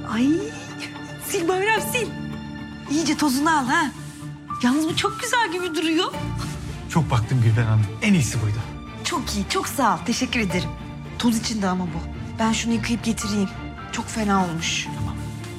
Ay sil Bayram sil. İyice tozunu al ha. Yalnız bu çok güzel gibi duruyor. Çok baktım Gülben Hanım. En iyisi buydu. Çok iyi, çok sağ ol. Teşekkür ederim. Toz içinde ama bu. Ben şunu yıkayıp getireyim. Çok fena olmuş.